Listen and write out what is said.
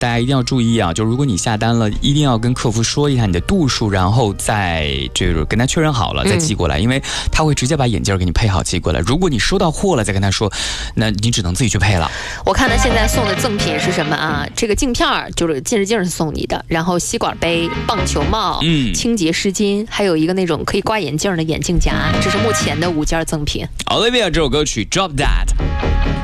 大家一定要注意啊，就如果你下单了，一定要跟客服说一下你的度数，然后再这个跟他确认好了再寄过来，因为他会直接把眼镜给你配好寄过来。如果你收到货了再跟他说，那你只能自己去配了。 我看他现在送的赠品是什么啊？这个镜片就是近视镜是送你的，然后吸管杯、棒球帽、清洁湿巾，还有一个那种可以挂眼镜的眼镜夹，这是目前的5件赠品。 Olivia 这首歌曲 Drop That。